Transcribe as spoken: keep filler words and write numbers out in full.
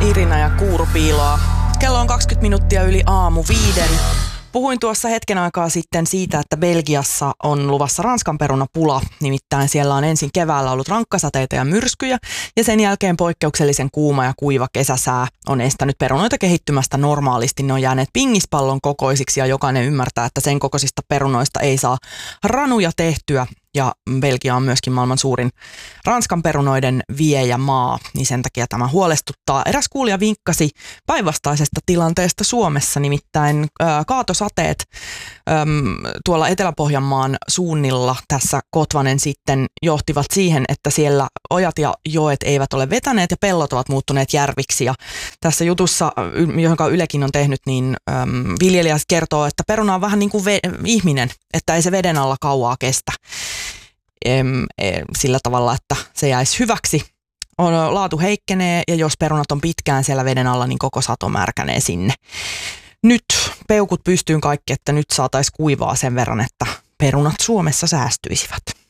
Irina ja Kuurupiiloa. Kello on kaksikymmentä minuuttia yli aamu viiden. Puhuin tuossa hetken aikaa sitten siitä, että Belgiassa on luvassa ranskanperunapula. Nimittäin siellä on ensin keväällä ollut rankkasateita ja myrskyjä ja sen jälkeen poikkeuksellisen kuuma ja kuiva kesäsää on estänyt perunoita kehittymästä normaalisti. Ne on jääneet pingispallon kokoisiksi ja jokainen ymmärtää, että sen kokoisista perunoista ei saa ranuja tehtyä. Ja Belgia on myöskin maailman suurin Ranskan perunoiden viejämaa, niin sen takia tämä huolestuttaa. Eräs kuulija vinkkasi päinvastaisesta tilanteesta Suomessa, nimittäin ää, kaatosateet äm, tuolla Etelä-Pohjanmaan suunnilla tässä Kotvanen sitten johtivat siihen, että siellä ojat ja joet eivät ole vetäneet ja pellot ovat muuttuneet järviksi. Ja tässä jutussa, jonka Ylekin on tehnyt, niin äm, viljelijä kertoo, että peruna on vähän niin kuin ve- ihminen, että ei se veden alla kauaa kestä. Sillä tavalla, että se jäisi hyväksi. Laatu heikkenee ja jos perunat on pitkään siellä veden alla, niin koko sato märkänee sinne. Nyt peukut pystyyn kaikki, että nyt saataisiin kuivaa sen verran, että perunat Suomessa säästyisivät.